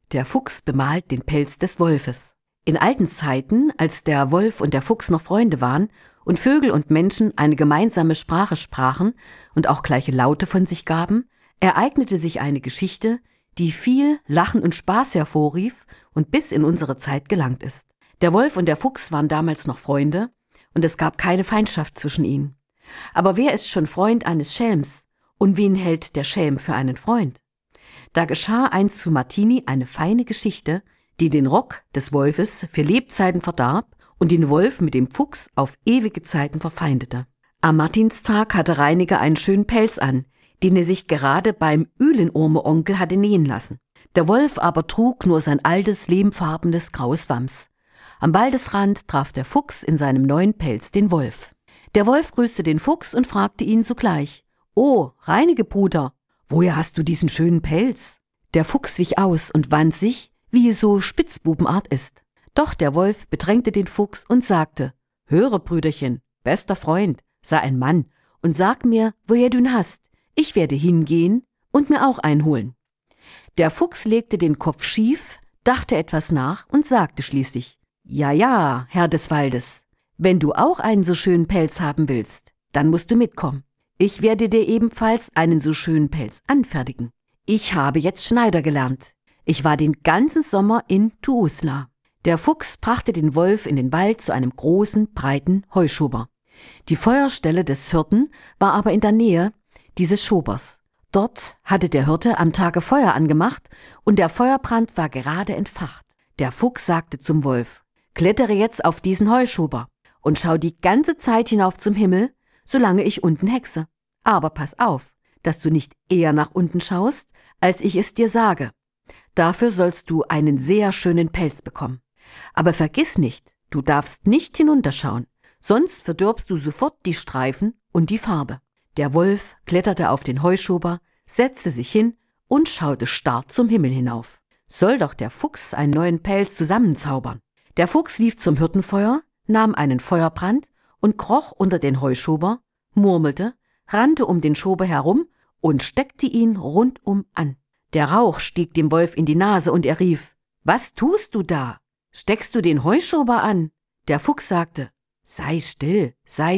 Der Fuchs bemalt den Pelz des Wolfes. In alten Zeiten, als der Wolf und der Fuchs noch Freunde waren und Vögel und Menschen eine gemeinsame Sprache sprachen und auch gleiche Laute von sich gaben, ereignete sich eine Geschichte, die viel Lachen und Spaß hervorrief und bis in unsere Zeit gelangt ist. Der Wolf und der Fuchs waren damals noch Freunde und es gab keine Feindschaft zwischen ihnen. Aber wer ist schon Freund eines Schelms und wen hält der Schelm für einen Freund? Da geschah einst zu Martini eine feine Geschichte, die den Rock des Wolfes für Lebzeiten verdarb und den Wolf mit dem Fuchs auf ewige Zeiten verfeindete. Am Martinstag hatte Reiniger einen schönen Pelz an, den er sich gerade beim Ühlenohrme-Onkel hatte nähen lassen. Der Wolf aber trug nur sein altes, lehmfarbenes graues Wams. Am Waldesrand traf der Fuchs in seinem neuen Pelz den Wolf. Der Wolf grüßte den Fuchs und fragte ihn sogleich: »Oh, Reinige, Bruder, woher hast du diesen schönen Pelz?« Der Fuchs wich aus und wand sich, wie es so Spitzbubenart ist. Doch der Wolf bedrängte den Fuchs und sagte: »Höre, Brüderchen, bester Freund, sei ein Mann und sag mir, woher du ihn hast. Ich werde hingehen und mir auch einholen.« Der Fuchs legte den Kopf schief, dachte etwas nach und sagte schließlich: »Ja, Herr des Waldes, wenn du auch einen so schönen Pelz haben willst, dann musst du mitkommen. Ich werde dir ebenfalls einen so schönen Pelz anfertigen. Ich habe jetzt Schneider gelernt. Ich war den ganzen Sommer in Tuusla.« Der Fuchs brachte den Wolf in den Wald zu einem großen, breiten Heuschober. Die Feuerstelle des Hirten war aber in der Nähe dieses Schobers. Dort hatte der Hirte am Tage Feuer angemacht und der Feuerbrand war gerade entfacht. Der Fuchs sagte zum Wolf: »Klettere jetzt auf diesen Heuschober und schau die ganze Zeit hinauf zum Himmel, solange ich unten hexe. Aber pass auf, dass du nicht eher nach unten schaust, als ich es dir sage. Dafür sollst du einen sehr schönen Pelz bekommen. Aber vergiss nicht, du darfst nicht hinunterschauen, sonst verdirbst du sofort die Streifen und die Farbe.« Der Wolf kletterte auf den Heuschober, setzte sich hin und schaute starr zum Himmel hinauf. Soll doch der Fuchs einen neuen Pelz zusammenzaubern. Der Fuchs lief zum Hirtenfeuer, nahm einen Feuerbrand und kroch unter den Heuschober, murmelte, rannte um den Schober herum und steckte ihn rundum an. Der Rauch stieg dem Wolf in die Nase und er rief: »Was tust du da? Steckst du den Heuschober an?« Der Fuchs sagte: sei still,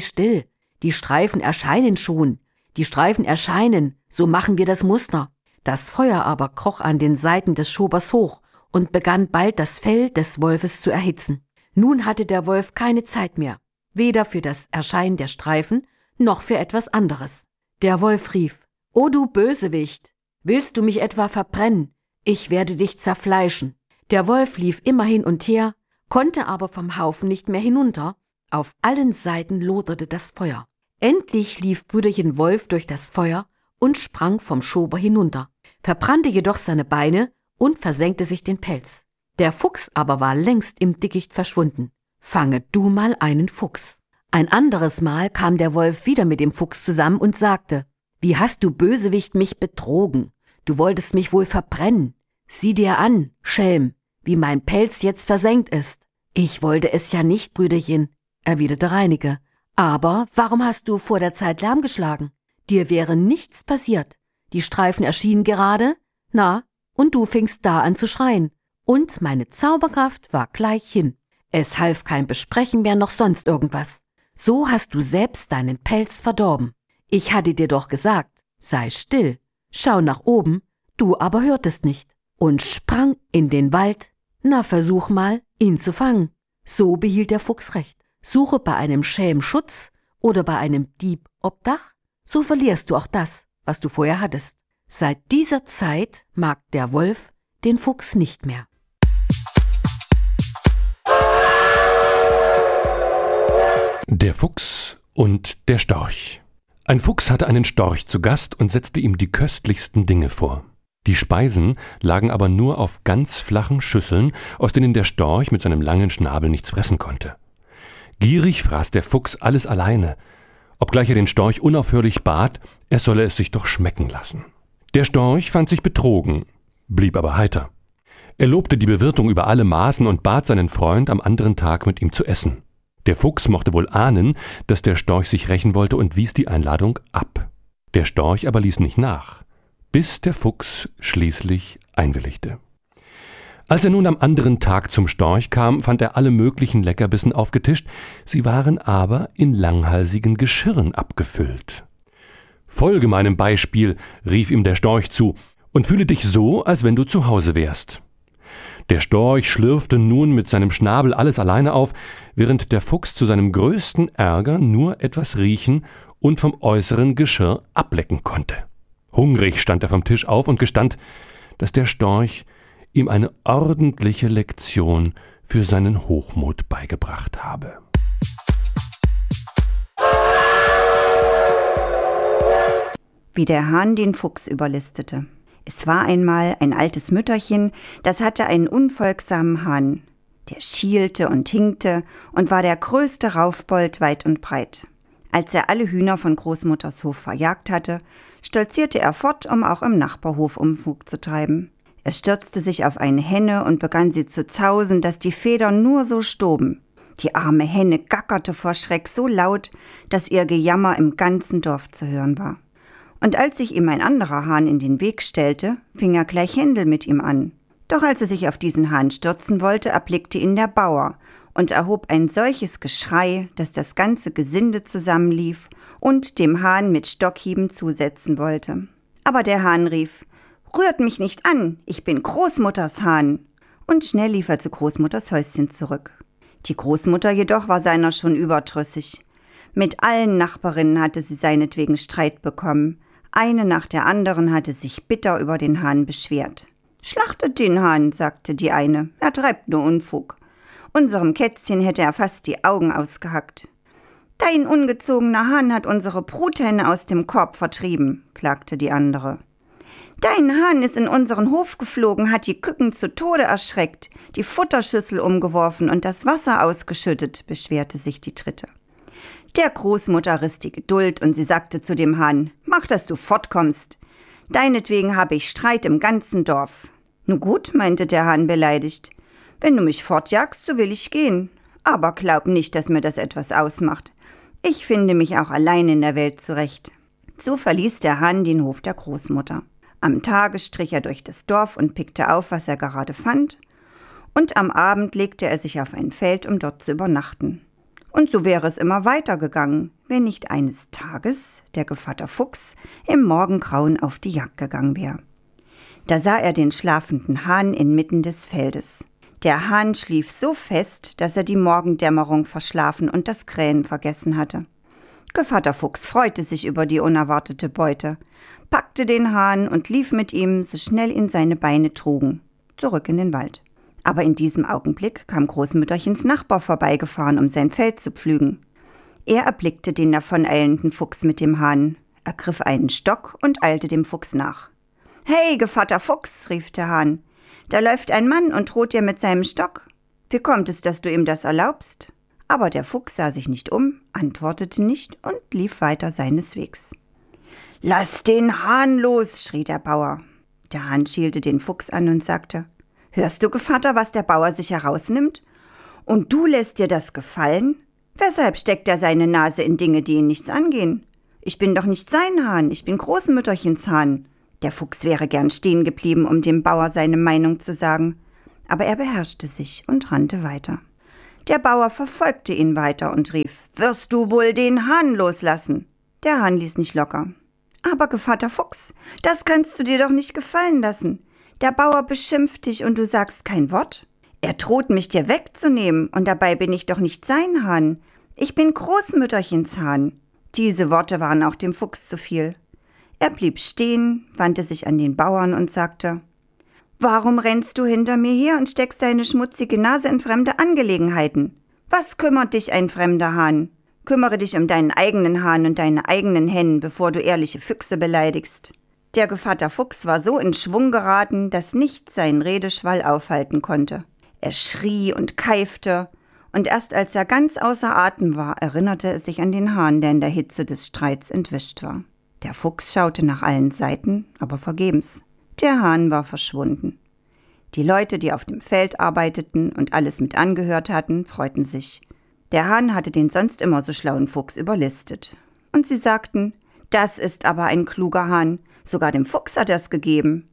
die Streifen erscheinen schon, so machen wir das Muster.« Das Feuer aber kroch an den Seiten des Schobers hoch und begann bald das Fell des Wolfes zu erhitzen. Nun hatte der Wolf keine Zeit mehr, weder für das Erscheinen der Streifen noch für etwas anderes. Der Wolf rief: »O du Bösewicht, willst du mich etwa verbrennen? Ich werde dich zerfleischen.« Der Wolf lief immer hin und her, konnte aber vom Haufen nicht mehr hinunter. Auf allen Seiten loderte das Feuer. Endlich lief Brüderchen Wolf durch das Feuer und sprang vom Schober hinunter, verbrannte jedoch seine Beine und versenkte sich den Pelz. Der Fuchs aber war längst im Dickicht verschwunden. Fange du mal einen Fuchs. Ein anderes Mal kam der Wolf wieder mit dem Fuchs zusammen und sagte: »Wie hast du, Bösewicht, mich betrogen? Du wolltest mich wohl verbrennen. Sieh dir an, Schelm, wie mein Pelz jetzt versenkt ist.« »Ich wollte es ja nicht, Brüderchen«, erwiderte Reineke. »Aber warum hast du vor der Zeit Lärm geschlagen? Dir wäre nichts passiert. Die Streifen erschienen gerade, und du fingst da an zu schreien. Und meine Zauberkraft war gleich hin. Es half kein Besprechen mehr noch sonst irgendwas. So hast du selbst deinen Pelz verdorben. Ich hatte dir doch gesagt, sei still, schau nach oben, du aber hörtest nicht und sprang in den Wald. Versuch mal, ihn zu fangen.« So behielt der Fuchs recht. Suche bei einem Schelm Schutz oder bei einem Dieb Obdach, so verlierst du auch das, was du vorher hattest. Seit dieser Zeit mag der Wolf den Fuchs nicht mehr. Der Fuchs und der Storch. Ein Fuchs hatte einen Storch zu Gast und setzte ihm die köstlichsten Dinge vor. Die Speisen lagen aber nur auf ganz flachen Schüsseln, aus denen der Storch mit seinem langen Schnabel nichts fressen konnte. Gierig fraß der Fuchs alles alleine, obgleich er den Storch unaufhörlich bat, er solle es sich doch schmecken lassen. Der Storch fand sich betrogen, blieb aber heiter. Er lobte die Bewirtung über alle Maßen und bat seinen Freund, am anderen Tag mit ihm zu essen. Der Fuchs mochte wohl ahnen, dass der Storch sich rächen wollte und wies die Einladung ab. Der Storch aber ließ nicht nach, bis der Fuchs schließlich einwilligte. Als er nun am anderen Tag zum Storch kam, fand er alle möglichen Leckerbissen aufgetischt, sie waren aber in langhalsigen Geschirren abgefüllt. »Folge meinem Beispiel«, rief ihm der Storch zu, »und fühle dich so, als wenn du zu Hause wärst.« Der Storch schlürfte nun mit seinem Schnabel alles alleine auf, während der Fuchs zu seinem größten Ärger nur etwas riechen und vom äußeren Geschirr ablecken konnte. Hungrig stand er vom Tisch auf und gestand, dass der Storch ihm eine ordentliche Lektion für seinen Hochmut beigebracht habe. Wie der Hahn den Fuchs überlistete. Es war einmal ein altes Mütterchen, das hatte einen unfolgsamen Hahn. Der schielte und hinkte und war der größte Raufbold weit und breit. Als er alle Hühner von Großmutters Hof verjagt hatte, stolzierte er fort, um auch im Nachbarhof Unfug zu treiben. Er stürzte sich auf eine Henne und begann sie zu zausen, dass die Federn nur so stoben. Die arme Henne gackerte vor Schreck so laut, dass ihr Gejammer im ganzen Dorf zu hören war. Und als sich ihm ein anderer Hahn in den Weg stellte, fing er gleich Händel mit ihm an. Doch als er sich auf diesen Hahn stürzen wollte, erblickte ihn der Bauer und erhob ein solches Geschrei, dass das ganze Gesinde zusammenlief und dem Hahn mit Stockhieben zusetzen wollte. Aber der Hahn rief: »Rührt mich nicht an, ich bin Großmutters Hahn!« Und schnell lief er zu Großmutters Häuschen zurück. Die Großmutter jedoch war seiner schon überdrüssig. Mit allen Nachbarinnen hatte sie seinetwegen Streit bekommen. Eine nach der anderen hatte sich bitter über den Hahn beschwert. »Schlachtet den Hahn«, sagte die eine, »er treibt nur Unfug. Unserem Kätzchen hätte er fast die Augen ausgehackt.« »Dein ungezogener Hahn hat unsere Bruthenne aus dem Korb vertrieben«, klagte die andere. »Dein Hahn ist in unseren Hof geflogen, hat die Küken zu Tode erschreckt, die Futterschüssel umgeworfen und das Wasser ausgeschüttet«, beschwerte sich die dritte. Der Großmutter riss die Geduld und sie sagte zu dem Hahn: »Mach, dass du fortkommst. Deinetwegen habe ich Streit im ganzen Dorf.« »Nun gut«, meinte der Hahn beleidigt, »wenn du mich fortjagst, so will ich gehen. Aber glaub nicht, dass mir das etwas ausmacht. Ich finde mich auch allein in der Welt zurecht.« So verließ der Hahn den Hof der Großmutter. Am Tage strich er durch das Dorf und pickte auf, was er gerade fand, und am Abend legte er sich auf ein Feld, um dort zu übernachten. Und so wäre es immer weitergegangen, wenn nicht eines Tages der Gevatter Fuchs im Morgengrauen auf die Jagd gegangen wäre. Da sah er den schlafenden Hahn inmitten des Feldes. Der Hahn schlief so fest, dass er die Morgendämmerung verschlafen und das Krähen vergessen hatte. Gevatter Fuchs freute sich über die unerwartete Beute, packte den Hahn und lief mit ihm, so schnell ihn seine Beine trugen, zurück in den Wald. Aber in diesem Augenblick kam Großmütterchens Nachbar vorbeigefahren, um sein Feld zu pflügen. Er erblickte den davoneilenden Fuchs mit dem Hahn, ergriff einen Stock und eilte dem Fuchs nach. »Hey, Gevatter Fuchs«, rief der Hahn, »da läuft ein Mann und droht dir mit seinem Stock. Wie kommt es, dass du ihm das erlaubst?« Aber der Fuchs sah sich nicht um, antwortete nicht und lief weiter seines Wegs. »Lass den Hahn los«, schrie der Bauer. Der Hahn schielte den Fuchs an und sagte: »Hörst du, Gevatter, was der Bauer sich herausnimmt? Und du lässt dir das gefallen? Weshalb steckt er seine Nase in Dinge, die ihn nichts angehen? Ich bin doch nicht sein Hahn, ich bin Großmütterchens Hahn.« Der Fuchs wäre gern stehen geblieben, um dem Bauer seine Meinung zu sagen, aber er beherrschte sich und rannte weiter. Der Bauer verfolgte ihn weiter und rief: »Wirst du wohl den Hahn loslassen?« Der Hahn ließ nicht locker. »Aber Gevatter Fuchs, das kannst du dir doch nicht gefallen lassen. Der Bauer beschimpft dich und du sagst kein Wort. Er droht mich dir wegzunehmen und dabei bin ich doch nicht sein Hahn. Ich bin Großmütterchens Hahn.« Diese Worte waren auch dem Fuchs zu viel. Er blieb stehen, wandte sich an den Bauern und sagte: »Warum rennst du hinter mir her und steckst deine schmutzige Nase in fremde Angelegenheiten? Was kümmert dich ein fremder Hahn? Kümmere dich um deinen eigenen Hahn und deine eigenen Hennen, bevor du ehrliche Füchse beleidigst.« Der Gevatter Fuchs war so in Schwung geraten, dass nichts seinen Redeschwall aufhalten konnte. Er schrie und keifte, und erst als er ganz außer Atem war, erinnerte er sich an den Hahn, der in der Hitze des Streits entwischt war. Der Fuchs schaute nach allen Seiten, aber vergebens. Der Hahn war verschwunden. Die Leute, die auf dem Feld arbeiteten und alles mit angehört hatten, freuten sich. Der Hahn hatte den sonst immer so schlauen Fuchs überlistet. Und sie sagten: »Das ist aber ein kluger Hahn. Sogar dem Fuchs hat er es gegeben.«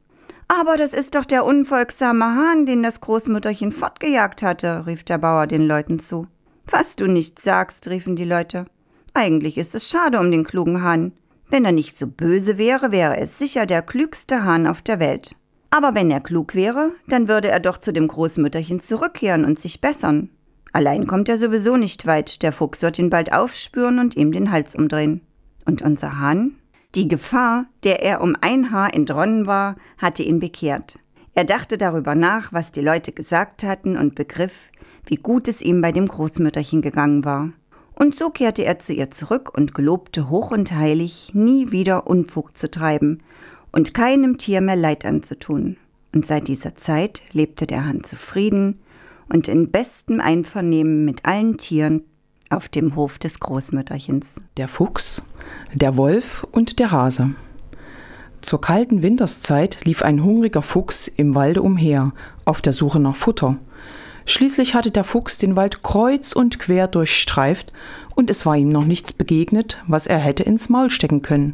»Aber das ist doch der unfolgsame Hahn, den das Großmütterchen fortgejagt hatte«, rief der Bauer den Leuten zu. »Was du nicht sagst«, riefen die Leute. »Eigentlich ist es schade um den klugen Hahn. Wenn er nicht so böse wäre, wäre es sicher der klügste Hahn auf der Welt. Aber wenn er klug wäre, dann würde er doch zu dem Großmütterchen zurückkehren und sich bessern. Allein kommt er sowieso nicht weit, der Fuchs wird ihn bald aufspüren und ihm den Hals umdrehen. Und unser Hahn? Die Gefahr, der er um ein Haar entronnen war, hatte ihn bekehrt. Er dachte darüber nach, was die Leute gesagt hatten und begriff, wie gut es ihm bei dem Großmütterchen gegangen war. Und so kehrte er zu ihr zurück und gelobte hoch und heilig, nie wieder Unfug zu treiben und keinem Tier mehr Leid anzutun. Und seit dieser Zeit lebte der Hahn zufrieden und in bestem Einvernehmen mit allen Tieren auf dem Hof des Großmütterchens. Der Fuchs, der Wolf und der Hase. Zur kalten Winterszeit lief ein hungriger Fuchs im Walde umher, auf der Suche nach Futter. Schließlich hatte der Fuchs den Wald kreuz und quer durchstreift und es war ihm noch nichts begegnet, was er hätte ins Maul stecken können.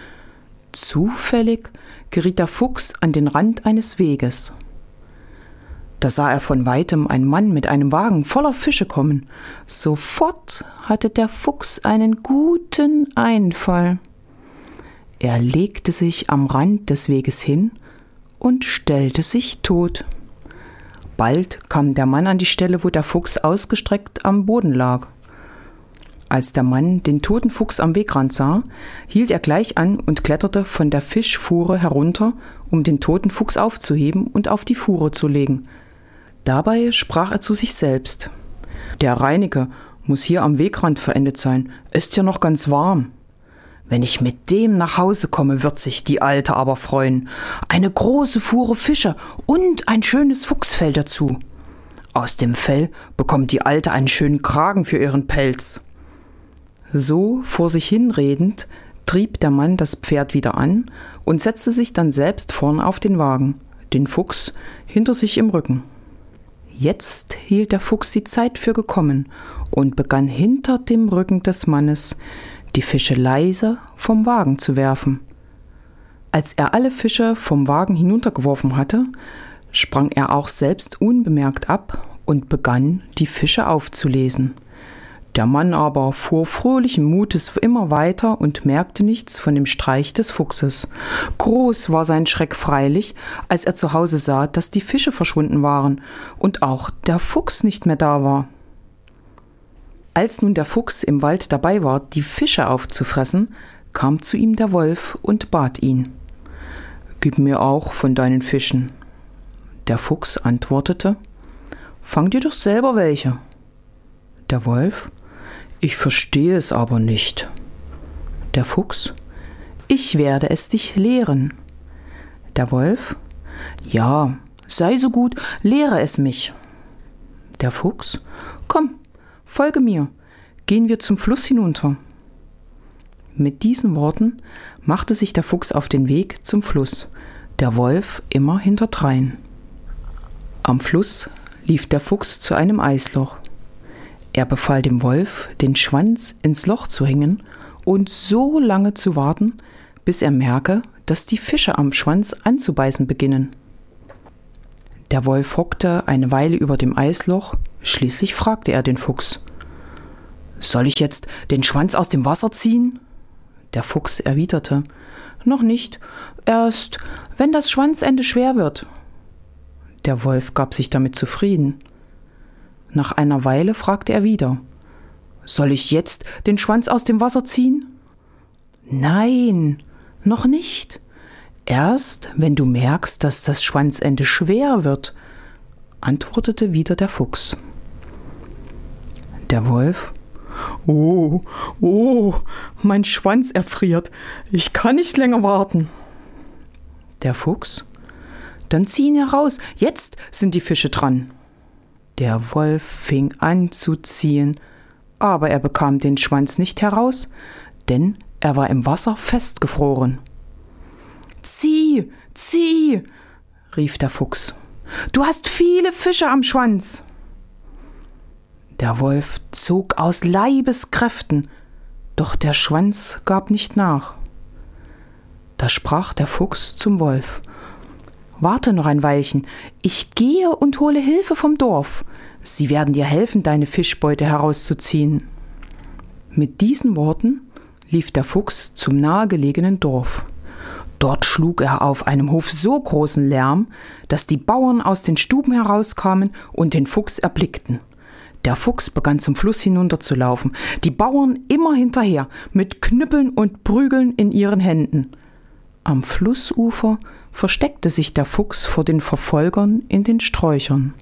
Zufällig geriet der Fuchs an den Rand eines Weges. Da sah er von weitem einen Mann mit einem Wagen voller Fische kommen. Sofort hatte der Fuchs einen guten Einfall. Er legte sich am Rand des Weges hin und stellte sich tot. Bald kam der Mann an die Stelle, wo der Fuchs ausgestreckt am Boden lag. Als der Mann den toten Fuchs am Wegrand sah, hielt er gleich an und kletterte von der Fischfuhre herunter, um den toten Fuchs aufzuheben und auf die Fuhre zu legen. Dabei sprach er zu sich selbst: »Der Reineke muss hier am Wegrand verendet sein. Ist ja noch ganz warm. Wenn ich mit dem nach Hause komme, wird sich die Alte aber freuen. Eine große Fuhre Fische und ein schönes Fuchsfell dazu. Aus dem Fell bekommt die Alte einen schönen Kragen für ihren Pelz.« So vor sich hinredend trieb der Mann das Pferd wieder an und setzte sich dann selbst vorn auf den Wagen, den Fuchs hinter sich im Rücken. Jetzt hielt der Fuchs die Zeit für gekommen und begann hinter dem Rücken des Mannes die Fische leise vom Wagen zu werfen. Als er alle Fische vom Wagen hinuntergeworfen hatte, sprang er auch selbst unbemerkt ab und begann, die Fische aufzulesen. Der Mann aber fuhr fröhlichen Mutes immer weiter und merkte nichts von dem Streich des Fuchses. Groß war sein Schreck freilich, als er zu Hause sah, dass die Fische verschwunden waren und auch der Fuchs nicht mehr da war. Als nun der Fuchs im Wald dabei war, die Fische aufzufressen, kam zu ihm der Wolf und bat ihn: »Gib mir auch von deinen Fischen.« Der Fuchs antwortete: »Fang dir doch selber welche.« Der Wolf: »Ich verstehe es aber nicht.« Der Fuchs: »Ich werde es dich lehren.« Der Wolf: »Ja, sei so gut, lehre es mich.« Der Fuchs: »Komm, folge mir, gehen wir zum Fluss hinunter.« Mit diesen Worten machte sich der Fuchs auf den Weg zum Fluss, der Wolf immer hinterdrein. Am Fluss lief der Fuchs zu einem Eisloch. Er befahl dem Wolf, den Schwanz ins Loch zu hängen und so lange zu warten, bis er merke, dass die Fische am Schwanz anzubeißen beginnen. Der Wolf hockte eine Weile über dem Eisloch, schließlich fragte er den Fuchs: »Soll ich jetzt den Schwanz aus dem Wasser ziehen?« Der Fuchs erwiderte: »Noch nicht, erst wenn das Schwanzende schwer wird.« Der Wolf gab sich damit zufrieden. Nach einer Weile fragte er wieder: »Soll ich jetzt den Schwanz aus dem Wasser ziehen?« »Nein, noch nicht. Erst, wenn du merkst, dass das Schwanzende schwer wird«, antwortete wieder der Fuchs. Der Wolf: »Oh, mein Schwanz erfriert. Ich kann nicht länger warten.« Der Fuchs: »Dann zieh ihn heraus. Jetzt sind die Fische dran.« Der Wolf fing an zu ziehen, aber er bekam den Schwanz nicht heraus, denn er war im Wasser festgefroren. »Zieh, zieh«, rief der Fuchs. »Du hast viele Fische am Schwanz.« Der Wolf zog aus Leibeskräften, doch der Schwanz gab nicht nach. Da sprach der Fuchs zum Wolf: Warte noch ein Weilchen, ich gehe und hole Hilfe vom Dorf. Sie werden dir helfen, deine Fischbeute herauszuziehen. Mit diesen Worten lief der Fuchs zum nahegelegenen Dorf. Dort schlug er auf einem Hof so großen Lärm, dass die Bauern aus den Stuben herauskamen und den Fuchs erblickten. Der Fuchs begann zum Fluss hinunterzulaufen, die Bauern immer hinterher, mit Knüppeln und Prügeln in ihren Händen. Am Flussufer versteckte sich der Fuchs vor den Verfolgern in den Sträuchern.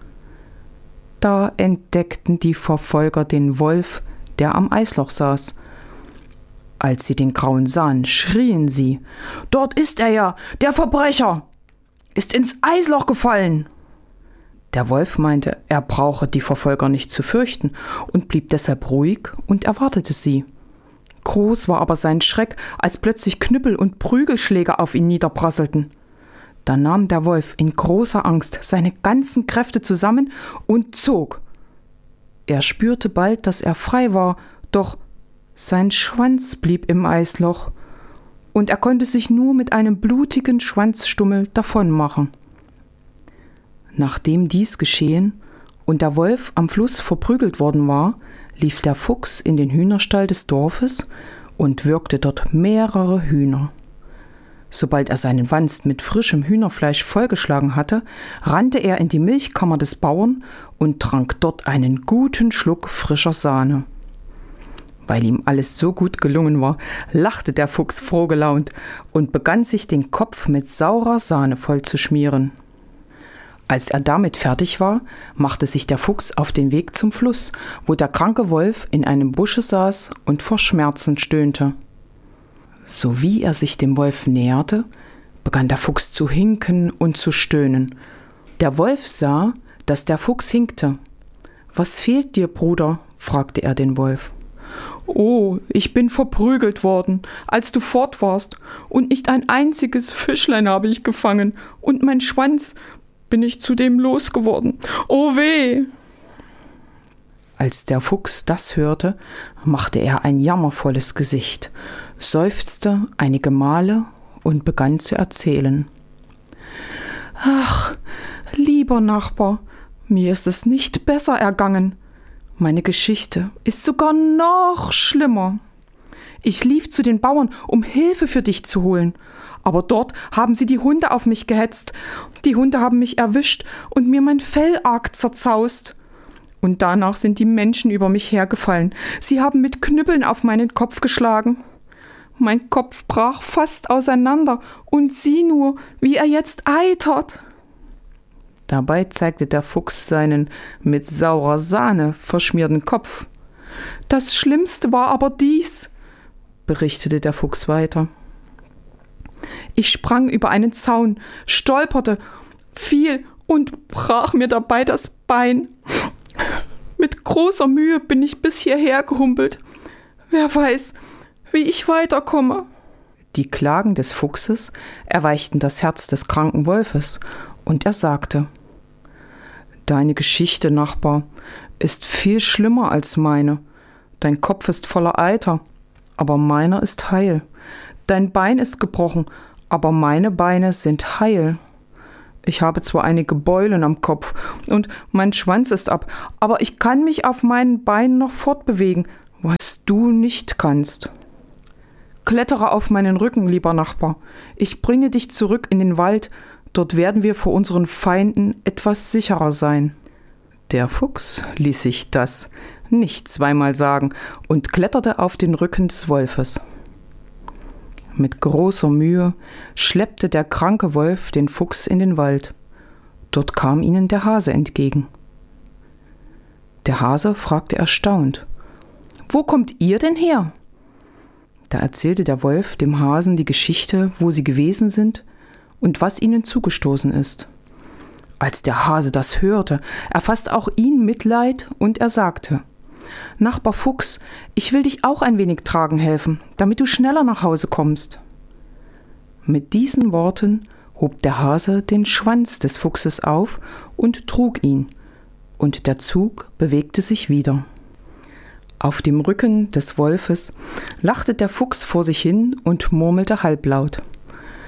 Da entdeckten die Verfolger den Wolf, der am Eisloch saß. Als sie den Grauen sahen, schrien sie: »Dort ist er ja, der Verbrecher! Ist ins Eisloch gefallen!« Der Wolf meinte, er brauche die Verfolger nicht zu fürchten und blieb deshalb ruhig und erwartete sie. Groß war aber sein Schreck, als plötzlich Knüppel und Prügelschläge auf ihn niederprasselten. Da nahm der Wolf in großer Angst seine ganzen Kräfte zusammen und zog. Er spürte bald, dass er frei war, doch sein Schwanz blieb im Eisloch und er konnte sich nur mit einem blutigen Schwanzstummel davonmachen. Nachdem dies geschehen und der Wolf am Fluss verprügelt worden war, lief der Fuchs in den Hühnerstall des Dorfes und würgte dort mehrere Hühner. Sobald er seinen Wanst mit frischem Hühnerfleisch vollgeschlagen hatte, rannte er in die Milchkammer des Bauern und trank dort einen guten Schluck frischer Sahne. Weil ihm alles so gut gelungen war, lachte der Fuchs frohgelaunt und begann sich den Kopf mit saurer Sahne voll zu schmieren. Als er damit fertig war, machte sich der Fuchs auf den Weg zum Fluss, wo der kranke Wolf in einem Busche saß und vor Schmerzen stöhnte. Sowie er sich dem Wolf näherte, begann der Fuchs zu hinken und zu stöhnen. Der Wolf sah, dass der Fuchs hinkte. »Was fehlt dir, Bruder?« fragte er den Wolf. »Oh, ich bin verprügelt worden, als du fort warst, und nicht ein einziges Fischlein habe ich gefangen, und mein Schwanz bin ich zudem losgeworden. Oh weh!« Als der Fuchs das hörte, machte er ein jammervolles Gesicht, seufzte einige Male und begann zu erzählen. »Ach, lieber Nachbar, mir ist es nicht besser ergangen. Meine Geschichte ist sogar noch schlimmer. Ich lief zu den Bauern, um Hilfe für dich zu holen. Aber dort haben sie die Hunde auf mich gehetzt. Die Hunde haben mich erwischt und mir mein Fell arg zerzaust. Und danach sind die Menschen über mich hergefallen. Sie haben mit Knüppeln auf meinen Kopf geschlagen. Mein Kopf brach fast auseinander und sieh nur, wie er jetzt eitert.« Dabei zeigte der Fuchs seinen mit saurer Sahne verschmierten Kopf. »Das Schlimmste war aber dies«, berichtete der Fuchs weiter. »Ich sprang über einen Zaun, stolperte, fiel und brach mir dabei das Bein. Mit großer Mühe bin ich bis hierher gehumpelt. Wer weiß, wie ich weiterkomme.« Die Klagen des Fuchses erweichten das Herz des kranken Wolfes, und er sagte: »Deine Geschichte, Nachbar, ist viel schlimmer als meine. Dein Kopf ist voller Eiter, aber meiner ist heil. Dein Bein ist gebrochen, aber meine Beine sind heil. Ich habe zwar einige Beulen am Kopf und mein Schwanz ist ab, aber ich kann mich auf meinen Beinen noch fortbewegen, was du nicht kannst. Klettere auf meinen Rücken, lieber Nachbar. Ich bringe dich zurück in den Wald. Dort werden wir vor unseren Feinden etwas sicherer sein.« Der Fuchs ließ sich das nicht zweimal sagen und kletterte auf den Rücken des Wolfes. Mit großer Mühe schleppte der kranke Wolf den Fuchs in den Wald. Dort kam ihnen der Hase entgegen. Der Hase fragte erstaunt: »Wo kommt ihr denn her?« Da erzählte der Wolf dem Hasen die Geschichte, wo sie gewesen sind und was ihnen zugestoßen ist. Als der Hase das hörte, erfasste auch ihn Mitleid und er sagte: »Nachbar Fuchs, ich will dich auch ein wenig tragen helfen, damit du schneller nach Hause kommst.« Mit diesen Worten hob der Hase den Schwanz des Fuchses auf und trug ihn, und der Zug bewegte sich wieder. Auf dem Rücken des Wolfes lachte der Fuchs vor sich hin und murmelte halblaut: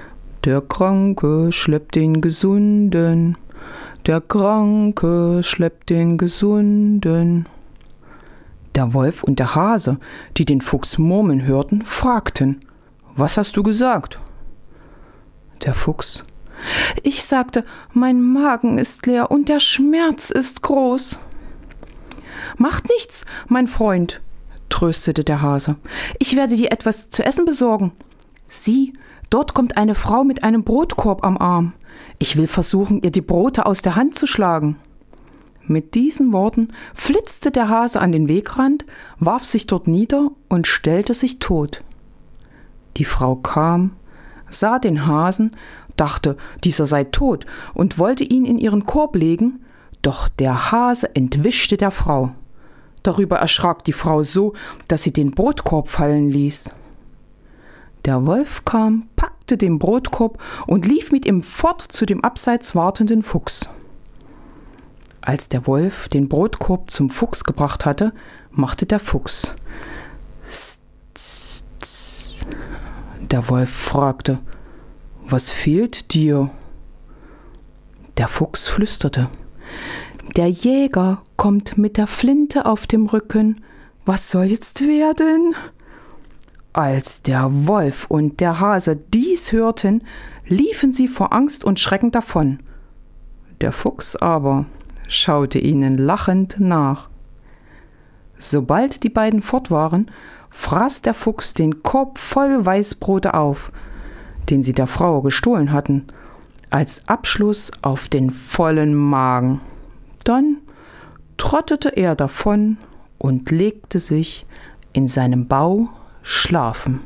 Der Kranke schleppt den Gesunden, der Kranke schleppt den Gesunden. Der Wolf und der Hase, die den Fuchs murmeln hörten, fragten: Was hast du gesagt? Der Fuchs: Ich sagte, mein Magen ist leer und der Schmerz ist groß. Macht nichts, mein Freund, tröstete der Hase. Ich werde dir etwas zu essen besorgen. Sieh, dort kommt eine Frau mit einem Brotkorb am Arm. Ich will versuchen, ihr die Brote aus der Hand zu schlagen. Mit diesen Worten flitzte der Hase an den Wegrand, warf sich dort nieder und stellte sich tot. Die Frau kam, sah den Hasen, dachte, dieser sei tot und wollte ihn in ihren Korb legen, doch der Hase entwischte der Frau. Darüber erschrak die Frau so, dass sie den Brotkorb fallen ließ. Der Wolf kam, packte den Brotkorb und lief mit ihm fort zu dem abseits wartenden Fuchs. Als der Wolf den Brotkorb zum Fuchs gebracht hatte, machte der Fuchs: Tss, tss, tss. Der Wolf fragte: Was fehlt dir? Der Fuchs flüsterte: Der Jäger kommt mit der Flinte auf dem Rücken. Was soll jetzt werden? Als der Wolf und der Hase dies hörten, liefen sie vor Angst und Schrecken davon. Der Fuchs aber schaute ihnen lachend nach. Sobald die beiden fort waren, fraß der Fuchs den Korb voll Weißbrote auf, den sie der Frau gestohlen hatten, als Abschluss auf den vollen Magen. Dann trottete er davon und legte sich in seinem Bau schlafen.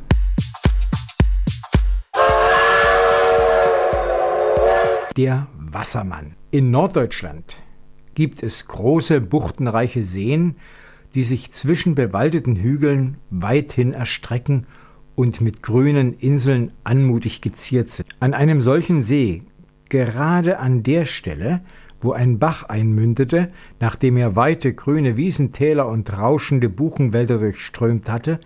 Der Wassermann. In Norddeutschland gibt es große, buchtenreiche Seen, die sich zwischen bewaldeten Hügeln weithin erstrecken und mit grünen Inseln anmutig geziert sind. An einem solchen See, gerade an der Stelle, wo ein Bach einmündete, nachdem er weite grüne Wiesentäler und rauschende Buchenwälder durchströmt hatte,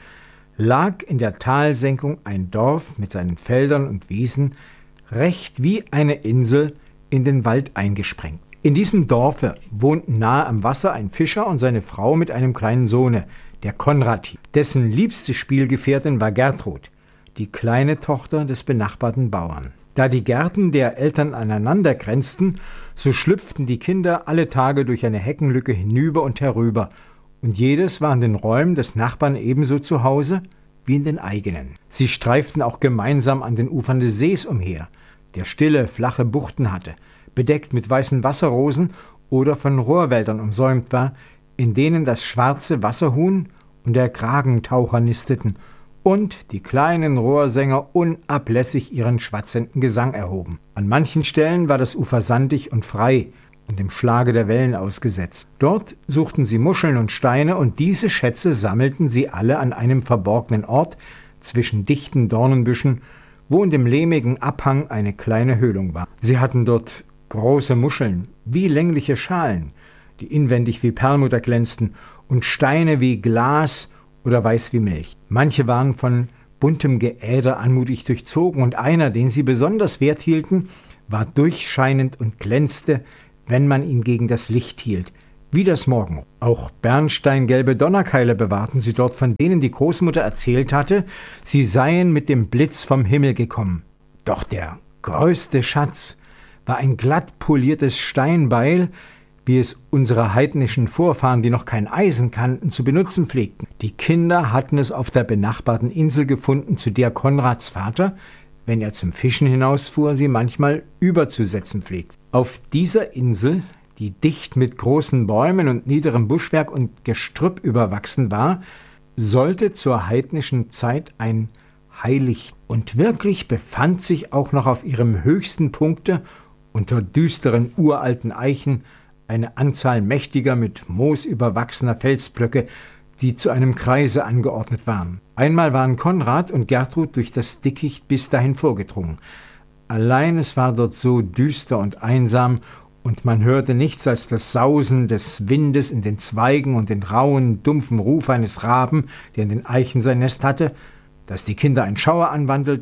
lag in der Talsenkung ein Dorf mit seinen Feldern und Wiesen, recht wie eine Insel in den Wald eingesprengt. In diesem Dorfe wohnten nahe am Wasser ein Fischer und seine Frau mit einem kleinen Sohne, der Konrad, dessen liebste Spielgefährtin war Gertrud, die kleine Tochter des benachbarten Bauern. Da die Gärten der Eltern aneinander grenzten, so schlüpften die Kinder alle Tage durch eine Heckenlücke hinüber und herüber, und jedes war in den Räumen des Nachbarn ebenso zu Hause wie in den eigenen. Sie streiften auch gemeinsam an den Ufern des Sees umher, der stille, flache Buchten hatte, bedeckt mit weißen Wasserrosen oder von Rohrwäldern umsäumt war, in denen das schwarze Wasserhuhn und der Kragentaucher nisteten und die kleinen Rohrsänger unablässig ihren schwatzenden Gesang erhoben. An manchen Stellen war das Ufer sandig und frei und dem Schlage der Wellen ausgesetzt. Dort suchten sie Muscheln und Steine, und diese Schätze sammelten sie alle an einem verborgenen Ort zwischen dichten Dornenbüschen, wo in dem lehmigen Abhang eine kleine Höhlung war. Sie hatten dort große Muscheln, wie längliche Schalen, die inwendig wie Perlmutter glänzten, und Steine wie Glas oder weiß wie Milch. Manche waren von buntem Geäder anmutig durchzogen, und einer, den sie besonders wert hielten, war durchscheinend und glänzte, wenn man ihn gegen das Licht hielt, wie das Morgenrot. Auch bernsteingelbe Donnerkeile bewahrten sie dort, von denen die Großmutter erzählt hatte, sie seien mit dem Blitz vom Himmel gekommen. Doch der größte Schatz war ein glatt poliertes Steinbeil, wie es unsere heidnischen Vorfahren, die noch kein Eisen kannten, zu benutzen pflegten. Die Kinder hatten es auf der benachbarten Insel gefunden, zu der Konrads Vater, wenn er zum Fischen hinausfuhr, sie manchmal überzusetzen pflegte. Auf dieser Insel, die dicht mit großen Bäumen und niederem Buschwerk und Gestrüpp überwachsen war, sollte zur heidnischen Zeit ein Heilig, und wirklich befand sich auch noch auf ihrem höchsten Punkte unter düsteren uralten Eichen eine Anzahl mächtiger, mit Moos überwachsener Felsblöcke, die zu einem Kreise angeordnet waren. Einmal waren Konrad und Gertrud durch das Dickicht bis dahin vorgedrungen. Allein es war dort so düster und einsam, und man hörte nichts als das Sausen des Windes in den Zweigen und den rauen, dumpfen Ruf eines Raben, der in den Eichen sein Nest hatte, dass die Kinder ein Schauer anwandelte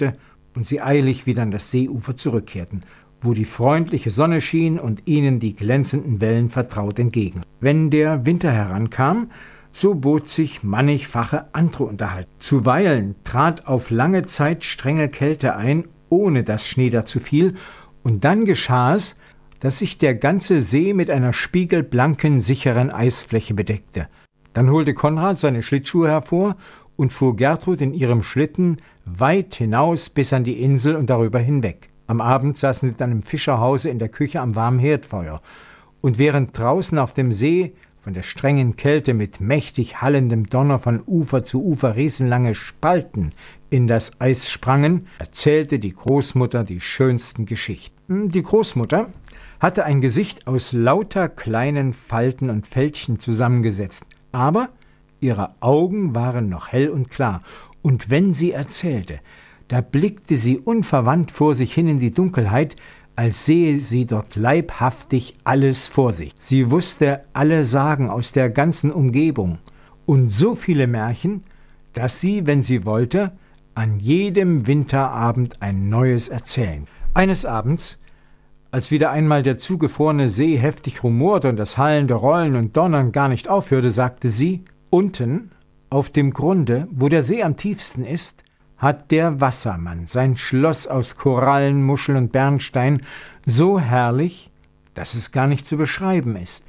und sie eilig wieder an das Seeufer zurückkehrten, wo die freundliche Sonne schien und ihnen die glänzenden Wellen vertraut entgegen. Wenn der Winter herankam, so bot sich mannigfache andere Unterhaltung. Zuweilen trat auf lange Zeit strenge Kälte ein, ohne dass Schnee dazu fiel, und dann geschah es, dass sich der ganze See mit einer spiegelblanken, sicheren Eisfläche bedeckte. Dann holte Konrad seine Schlittschuhe hervor und fuhr Gertrud in ihrem Schlitten weit hinaus bis an die Insel und darüber hinweg. Am Abend saßen sie dann im Fischerhause in der Küche am warmen Herdfeuer. Und während draußen auf dem See von der strengen Kälte mit mächtig hallendem Donner von Ufer zu Ufer riesenlange Spalten in das Eis sprangen, erzählte die Großmutter die schönsten Geschichten. Die Großmutter hatte ein Gesicht aus lauter kleinen Falten und Fältchen zusammengesetzt, aber ihre Augen waren noch hell und klar, und wenn sie erzählte, da blickte sie unverwandt vor sich hin in die Dunkelheit, als sehe sie dort leibhaftig alles vor sich. Sie wusste alle Sagen aus der ganzen Umgebung und so viele Märchen, dass sie, wenn sie wollte, an jedem Winterabend ein neues erzählen. Eines Abends, als wieder einmal der zugefrorene See heftig rumorte und das hallende Rollen und Donnern gar nicht aufhörte, sagte sie: Unten, auf dem Grunde, wo der See am tiefsten ist, hat der Wassermann sein Schloss aus Korallen, Muscheln und Bernstein so herrlich, dass es gar nicht zu beschreiben ist.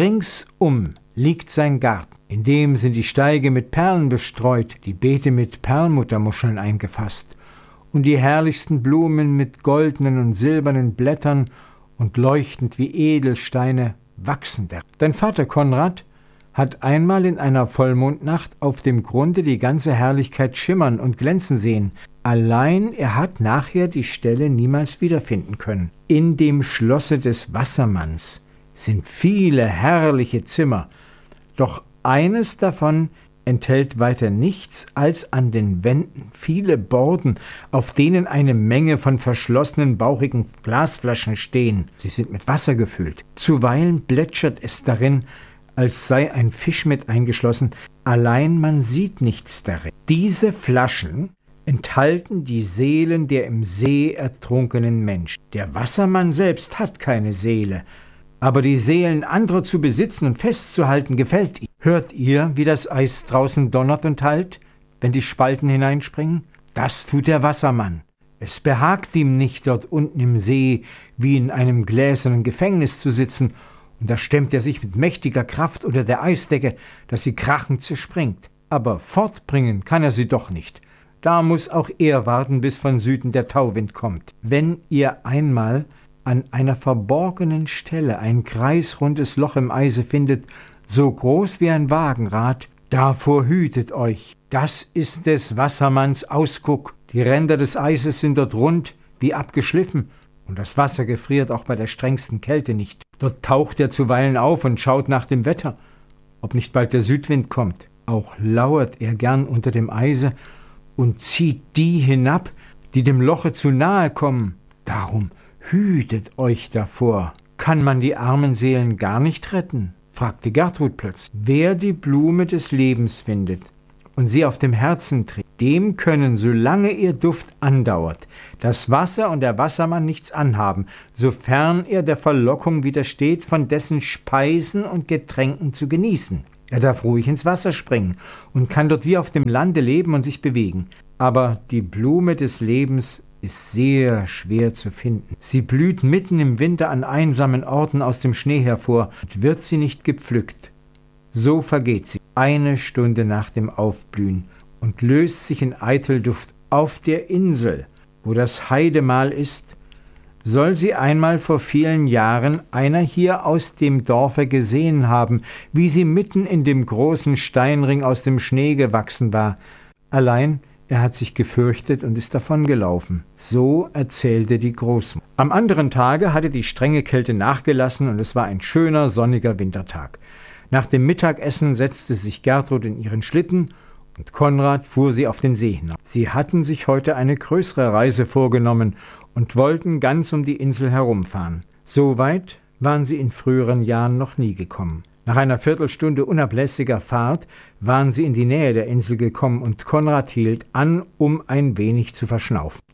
Ringsum liegt sein Garten, in dem sind die Steige mit Perlen bestreut, die Beete mit Perlmuttermuscheln eingefasst und die herrlichsten Blumen mit goldenen und silbernen Blättern und leuchtend wie Edelsteine wachsen da. Dein Vater Konrad hat einmal in einer Vollmondnacht auf dem Grunde die ganze Herrlichkeit schimmern und glänzen sehen. Allein er hat nachher die Stelle niemals wiederfinden können. In dem Schlosse des Wassermanns sind viele herrliche Zimmer, doch eines davon enthält weiter nichts als an den Wänden viele Borden, auf denen eine Menge von verschlossenen, bauchigen Glasflaschen stehen. Sie sind mit Wasser gefüllt. Zuweilen plätschert es darin, als sei ein Fisch mit eingeschlossen, allein man sieht nichts darin. Diese Flaschen enthalten die Seelen der im See ertrunkenen Menschen. Der Wassermann selbst hat keine Seele, aber die Seelen anderer zu besitzen und festzuhalten gefällt ihm. Hört ihr, wie das Eis draußen donnert und hallt, wenn die Spalten hineinspringen? Das tut der Wassermann. Es behagt ihm nicht, dort unten im See wie in einem gläsernen Gefängnis zu sitzen, und da stemmt er sich mit mächtiger Kraft unter der Eisdecke, dass sie krachend zerspringt. Aber fortbringen kann er sie doch nicht. Da muss auch er warten, bis von Süden der Tauwind kommt. Wenn ihr einmal an einer verborgenen Stelle ein kreisrundes Loch im Eise findet, so groß wie ein Wagenrad, davor hütet euch. Das ist des Wassermanns Ausguck. Die Ränder des Eises sind dort rund wie abgeschliffen, und das Wasser gefriert auch bei der strengsten Kälte nicht. Dort taucht er zuweilen auf und schaut nach dem Wetter, ob nicht bald der Südwind kommt. Auch lauert er gern unter dem Eise und zieht die hinab, die dem Loche zu nahe kommen. Darum hütet euch davor. Kann man die armen Seelen gar nicht retten? Fragte Gertrud plötzlich. Wer die Blume des Lebens findet und sie auf dem Herzen trägt, dem können, solange ihr Duft andauert, das Wasser und der Wassermann nichts anhaben, sofern er der Verlockung widersteht, von dessen Speisen und Getränken zu genießen. Er darf ruhig ins Wasser springen und kann dort wie auf dem Lande leben und sich bewegen. Aber die Blume des Lebens ist sehr schwer zu finden. Sie blüht mitten im Winter an einsamen Orten aus dem Schnee hervor und wird sie nicht gepflückt. So vergeht sie 1 Stunde nach dem Aufblühen und löst sich in Eitelduft. Auf der Insel, wo das Heidemahl ist, soll sie einmal vor vielen Jahren einer hier aus dem Dorfe gesehen haben, wie sie mitten in dem großen Steinring aus dem Schnee gewachsen war. Allein er hat sich gefürchtet und ist davongelaufen. So erzählte die Großmutter. Am anderen Tage hatte die strenge Kälte nachgelassen und es war ein schöner, sonniger Wintertag. Nach dem Mittagessen setzte sich Gertrud in ihren Schlitten und Konrad fuhr sie auf den See hinauf. Sie hatten sich heute eine größere Reise vorgenommen und wollten ganz um die Insel herumfahren. So weit waren sie in früheren Jahren noch nie gekommen. Nach einer Viertelstunde unablässiger Fahrt waren sie in die Nähe der Insel gekommen und Konrad hielt an, um ein wenig zu verschnaufen.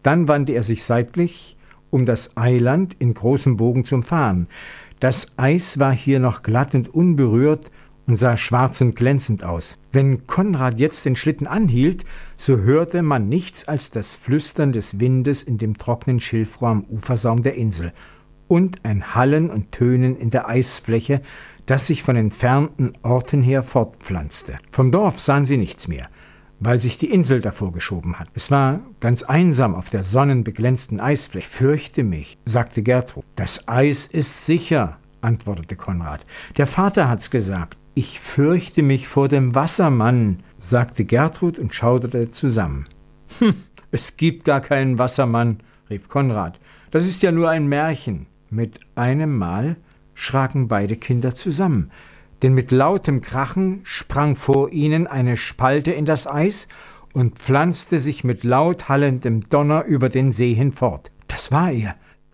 Dann wandte er sich seitlich, um das Eiland in großem Bogen zu umfahren. Das Eis war hier noch glatt und unberührt und sah schwarz und glänzend aus. Wenn Konrad jetzt den Schlitten anhielt, so hörte man nichts als das Flüstern des Windes in dem trockenen Schilfrohr am Ufersaum der Insel und ein Hallen und Tönen in der Eisfläche, das sich von entfernten Orten her fortpflanzte. Vom Dorf sahen sie nichts mehr, weil sich die Insel davor geschoben hat. Es war ganz einsam auf der sonnenbeglänzten Eisfläche. »Ich fürchte mich«, sagte Gertrud. »Das Eis ist sicher«, antwortete Konrad. »Der Vater hat's gesagt.« »Ich fürchte mich vor dem Wassermann«, sagte Gertrud und schauderte zusammen. »Es gibt gar keinen Wassermann«, rief Konrad. »Das ist ja nur ein Märchen.« Mit einem Mal schraken beide Kinder zusammen, denn mit lautem Krachen sprang vor ihnen eine Spalte in das Eis und pflanzte sich mit laut hallendem Donner über den See hinfort. »Das war er,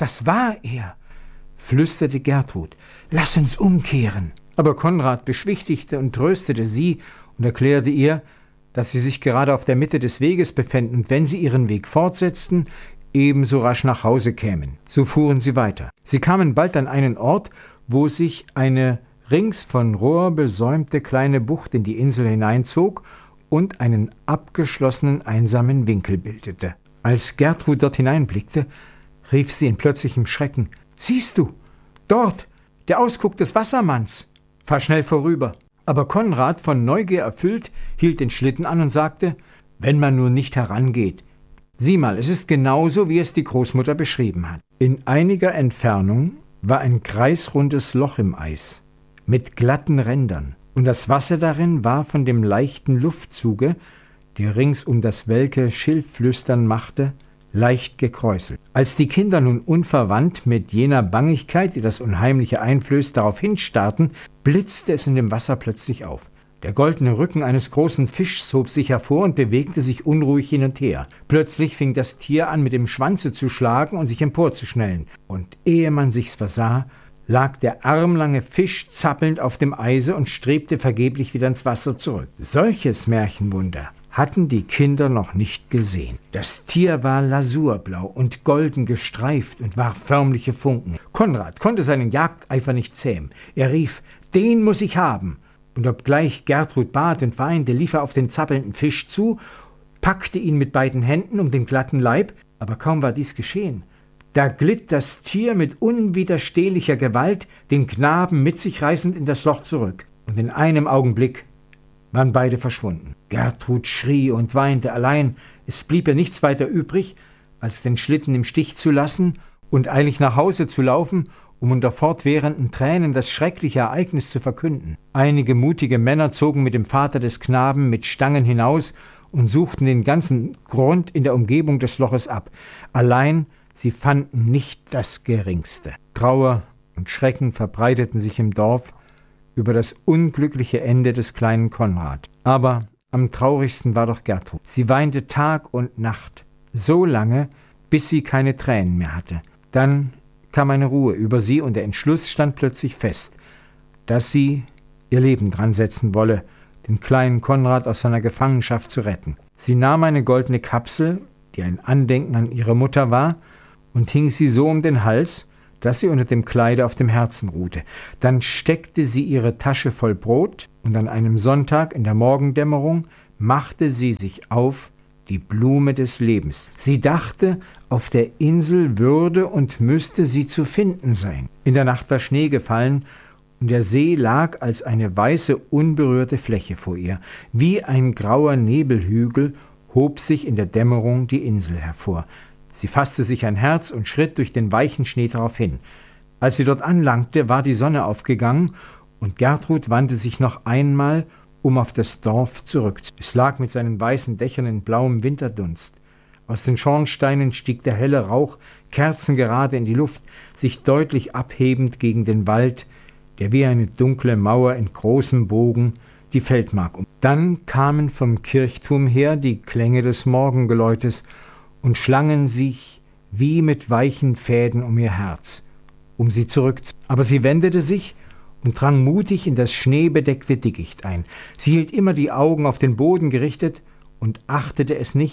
flüsterte Gertrud. »Lass uns umkehren.« Aber Konrad beschwichtigte und tröstete sie und erklärte ihr, dass sie sich gerade auf der Mitte des Weges befänden und wenn sie ihren Weg fortsetzten, ebenso rasch nach Hause kämen. So fuhren sie weiter. Sie kamen bald an einen Ort, wo sich eine rings von Rohr besäumte kleine Bucht in die Insel hineinzog und einen abgeschlossenen, einsamen Winkel bildete. Als Gertrud dort hineinblickte, rief sie in plötzlichem Schrecken: »Siehst du, dort, der Ausguck des Wassermanns! Fahr schnell vorüber.« Aber Konrad, von Neugier erfüllt, hielt den Schlitten an und sagte: »Wenn man nur nicht herangeht. Sieh mal, es ist genauso, wie es die Großmutter beschrieben hat.« In einiger Entfernung war ein kreisrundes Loch im Eis mit glatten Rändern, und das Wasser darin war von dem leichten Luftzuge, der rings um das welke Schilfflüstern machte, leicht gekräuselt. Als die Kinder nun unverwandt mit jener Bangigkeit, die das Unheimliche einflößt, darauf hinstarrten, blitzte es in dem Wasser plötzlich auf. Der goldene Rücken eines großen Fischs hob sich hervor und bewegte sich unruhig hin und her. Plötzlich fing das Tier an, mit dem Schwanze zu schlagen und sich emporzuschnellen. Und ehe man sich's versah, lag der armlange Fisch zappelnd auf dem Eise und strebte vergeblich wieder ins Wasser zurück. Solches Märchenwunder hatten die Kinder noch nicht gesehen. Das Tier war lasurblau und golden gestreift und warf förmliche Funken. Konrad konnte seinen Jagdeifer nicht zähmen. Er rief: »Den muss ich haben!« Und obgleich Gertrud bat und weinte, lief er auf den zappelnden Fisch zu, packte ihn mit beiden Händen um den glatten Leib, aber kaum war dies geschehen, da glitt das Tier mit unwiderstehlicher Gewalt, den Knaben mit sich reißend, in das Loch zurück. Und in einem Augenblick waren beide verschwunden. Gertrud schrie und weinte, allein es blieb ihr nichts weiter übrig, als den Schlitten im Stich zu lassen und eilig nach Hause zu laufen, um unter fortwährenden Tränen das schreckliche Ereignis zu verkünden. Einige mutige Männer zogen mit dem Vater des Knaben mit Stangen hinaus und suchten den ganzen Grund in der Umgebung des Loches ab. Allein sie fanden nicht das Geringste. Trauer und Schrecken verbreiteten sich im Dorf über das unglückliche Ende des kleinen Konrad. Aber am traurigsten war doch Gertrud. Sie weinte Tag und Nacht, so lange, bis sie keine Tränen mehr hatte. Dann kam eine Ruhe über sie und der Entschluss stand plötzlich fest, dass sie ihr Leben dran setzen wolle, den kleinen Konrad aus seiner Gefangenschaft zu retten. Sie nahm eine goldene Kapsel, die ein Andenken an ihre Mutter war, und hing sie so um den Hals, dass sie unter dem Kleide auf dem Herzen ruhte. Dann steckte sie ihre Tasche voll Brot, und an einem Sonntag in der Morgendämmerung machte sie sich auf, die Blume des Lebens. Sie dachte, auf der Insel würde und müsste sie zu finden sein. In der Nacht war Schnee gefallen, und der See lag als eine weiße, unberührte Fläche vor ihr. Wie ein grauer Nebelhügel hob sich in der Dämmerung die Insel hervor. Sie fasste sich ein Herz und schritt durch den weichen Schnee darauf hin. Als sie dort anlangte, war die Sonne aufgegangen, und Gertrud wandte sich noch einmal, um auf das Dorf zurückzukehren. Es lag mit seinen weißen Dächern in blauem Winterdunst. Aus den Schornsteinen stieg der helle Rauch kerzengerade in die Luft, sich deutlich abhebend gegen den Wald, der wie eine dunkle Mauer in großem Bogen die Feldmark um. Dann kamen vom Kirchturm her die Klänge des Morgengeläutes und schlangen sich wie mit weichen Fäden um ihr Herz, um sie zurückzuziehen. Aber sie wendete sich und drang mutig in das schneebedeckte Dickicht ein. Sie hielt immer die Augen auf den Boden gerichtet und achtete es nicht,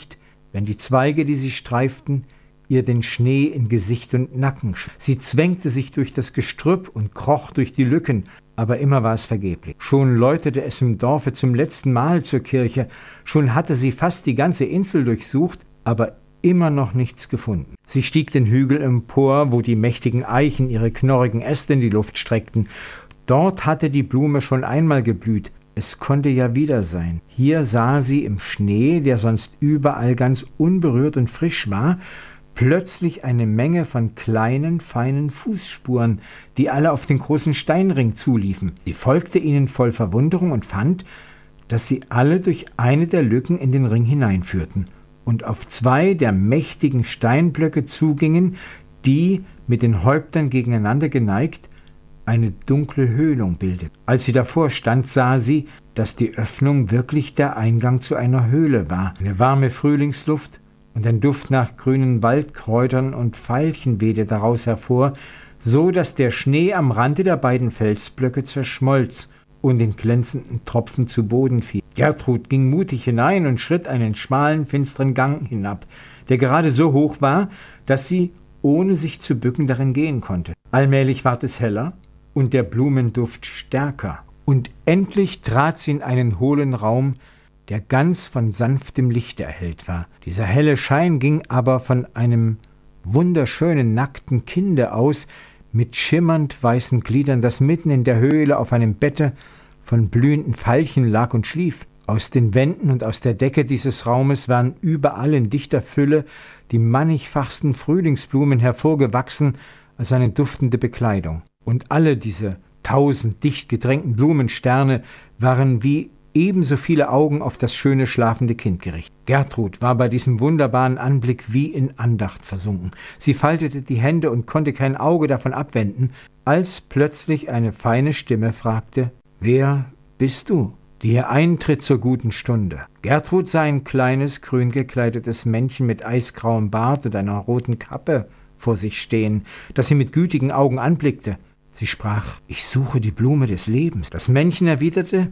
wenn die Zweige, die sie streiften, ihr den Schnee in Gesicht und Nacken. Sie zwängte sich durch das Gestrüpp und kroch durch die Lücken, aber immer war es vergeblich. Schon läutete es im Dorfe zum letzten Mal zur Kirche, schon hatte sie fast die ganze Insel durchsucht, aber immer noch nichts gefunden. Sie stieg den Hügel empor, wo die mächtigen Eichen ihre knorrigen Äste in die Luft streckten. Dort hatte die Blume schon einmal geblüht. Es konnte ja wieder sein. Hier sah sie im Schnee, der sonst überall ganz unberührt und frisch war, plötzlich eine Menge von kleinen, feinen Fußspuren, die alle auf den großen Steinring zuliefen. Sie folgte ihnen voll Verwunderung und fand, dass sie alle durch eine der Lücken in den Ring hineinführten und auf 2 der mächtigen Steinblöcke zugingen, die, mit den Häuptern gegeneinander geneigt, eine dunkle Höhlung bildet. Als sie davor stand, sah sie, dass die Öffnung wirklich der Eingang zu einer Höhle war. Eine warme Frühlingsluft und ein Duft nach grünen Waldkräutern und Veilchen wehte daraus hervor, so dass der Schnee am Rande der beiden Felsblöcke zerschmolz und in glänzenden Tropfen zu Boden fiel. Gertrud ging mutig hinein und schritt einen schmalen, finsteren Gang hinab, der gerade so hoch war, dass sie, ohne sich zu bücken, darin gehen konnte. Allmählich ward es heller und der Blumenduft stärker. Und endlich trat sie in einen hohlen Raum, der ganz von sanftem Lichte erhellt war. Dieser helle Schein ging aber von einem wunderschönen, nackten Kinde aus, mit schimmernd weißen Gliedern, das mitten in der Höhle auf einem Bette von blühenden Veilchen lag und schlief. Aus den Wänden und aus der Decke dieses Raumes waren überall in dichter Fülle die mannigfachsten Frühlingsblumen hervorgewachsen als eine duftende Bekleidung. Und alle diese 1000 dicht gedrängten Blumensterne waren wie ebenso viele Augen auf das schöne schlafende Kind gerichtet. Gertrud war bei diesem wunderbaren Anblick wie in Andacht versunken. Sie faltete die Hände und konnte kein Auge davon abwenden, als plötzlich eine feine Stimme fragte: »Wer bist du, die hier eintritt zur guten Stunde?« Gertrud sah ein kleines, grün gekleidetes Männchen mit eisgrauem Bart und einer roten Kappe vor sich stehen, das sie mit gütigen Augen anblickte. Sie sprach: »Ich suche die Blume des Lebens.« Das Männchen erwiderte: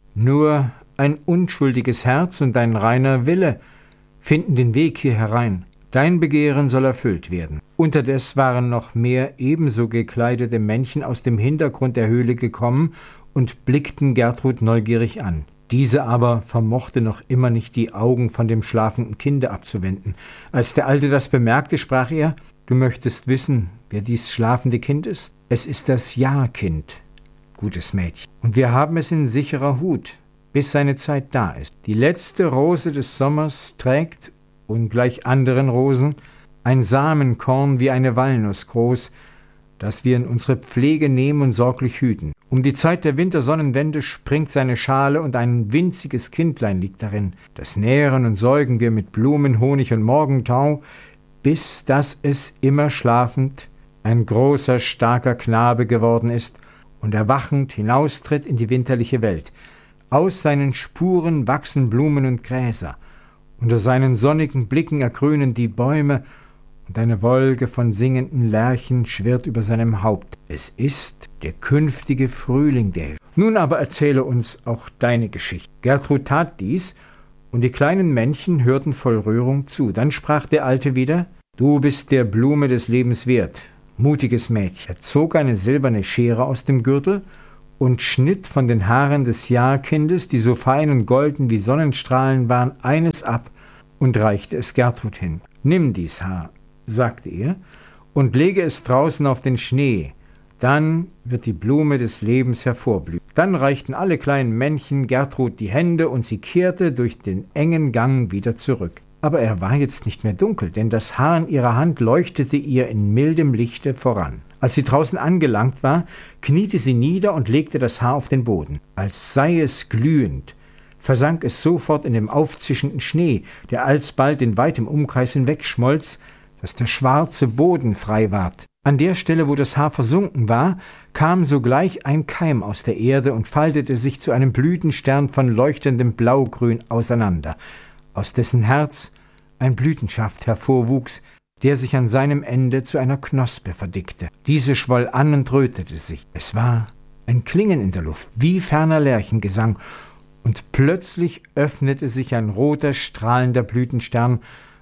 »Nur ein unschuldiges Herz und ein reiner Wille finden den Weg hier herein. Dein Begehren soll erfüllt werden.« Unterdes waren noch mehr ebenso gekleidete Männchen aus dem Hintergrund der Höhle gekommen und blickten Gertrud neugierig an. Diese aber vermochte noch immer nicht die Augen von dem schlafenden Kinde abzuwenden. Als der Alte das bemerkte, sprach er: »Du möchtest wissen, wer dies schlafende Kind ist? Es ist das Jahrkind, gutes Mädchen. Und wir haben es in sicherer Hut, bis seine Zeit da ist. Die letzte Rose des Sommers trägt, ungleich anderen Rosen, ein Samenkorn wie eine Walnuss groß, das wir in unsere Pflege nehmen und sorglich hüten. Um die Zeit der Wintersonnenwende springt seine Schale und ein winziges Kindlein liegt darin. Das nähren und säugen wir mit Blumen, Honig und Morgentau, bis dass es immer schlafend ein großer, starker Knabe geworden ist und erwachend hinaustritt in die winterliche Welt. Aus seinen Spuren wachsen Blumen und Gräser, unter seinen sonnigen Blicken ergrünen die Bäume, und eine Wolke von singenden Lerchen schwirrt über seinem Haupt. Es ist der künftige Frühling, der... Nun aber erzähle uns auch deine Geschichte. Gertrud tat dies, und die kleinen Männchen hörten voll Rührung zu. Dann sprach der Alte wieder: »Du bist der Blume des Lebens wert, mutiges Mädchen.« Er zog eine silberne Schere aus dem Gürtel und schnitt von den Haaren des Jahrkindes, die so fein und golden wie Sonnenstrahlen waren, eines ab und reichte es Gertrud hin. »Nimm dies Haar«, sagte er, »und lege es draußen auf den Schnee. Dann wird die Blume des Lebens hervorblühen.« Dann reichten alle kleinen Männchen Gertrud die Hände, und sie kehrte durch den engen Gang wieder zurück. Aber er war jetzt nicht mehr dunkel, denn das Haar in ihrer Hand leuchtete ihr in mildem Lichte voran. Als sie draußen angelangt war, kniete sie nieder und legte das Haar auf den Boden. Als sei es glühend, versank es sofort in dem aufzischenden Schnee, der alsbald in weitem Umkreis hinwegschmolz, dass der schwarze Boden frei ward. An der Stelle, wo das Haar versunken war, kam sogleich ein Keim aus der Erde und faltete sich zu einem Blütenstern von leuchtendem Blaugrün auseinander, aus dessen Herz ein Blütenschaft hervorwuchs, der sich an seinem Ende zu einer Knospe verdickte. Diese schwoll an und rötete sich. Es war ein Klingen in der Luft, wie ferner Lerchengesang, und plötzlich öffnete sich ein roter, strahlender Blütenstern,